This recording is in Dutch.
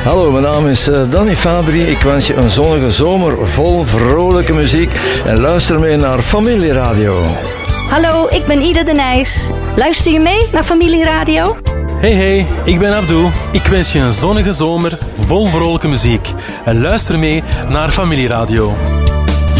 Hallo, mijn naam is Danny Fabri. Ik wens je een zonnige zomer vol vrolijke muziek en luister mee naar Familieradio. Hallo, ik ben Ida de Nijs. Luister je mee naar Familieradio? Hey, ik ben Abdul. Ik wens je een zonnige zomer vol vrolijke muziek en luister mee naar Familieradio.